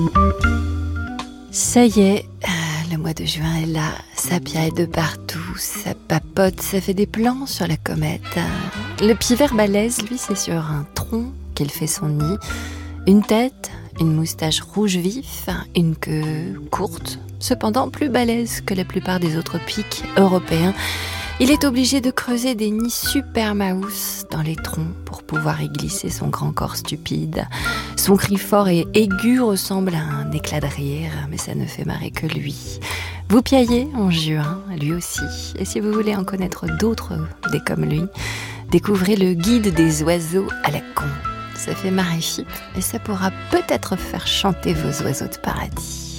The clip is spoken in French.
Ça y est, le mois de juin est là, ça piaille de partout, ça papote, ça fait des plans sur la comète. Le pivert balèze, lui, c'est sur un tronc qu'il fait son nid. Une tête, une moustache rouge vif, une queue courte, cependant plus balèze que la plupart des autres pics européens. Il est obligé de creuser des nids super mouse dans les troncs pour pouvoir y glisser son grand corps stupide. Son cri fort et aigu ressemble à un éclat de rire, mais ça ne fait marrer que lui. Vous piaillez en juin, lui aussi. Et si vous voulez en connaître d'autres, des comme lui, découvrez le guide des oiseaux à la con. Ça fait marrer Chypre et ça pourra peut-être faire chanter vos oiseaux de paradis.